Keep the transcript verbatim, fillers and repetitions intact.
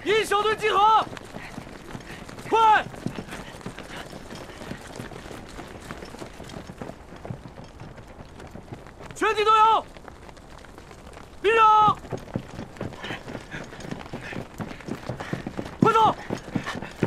一小队集合，快！全体都有，立正！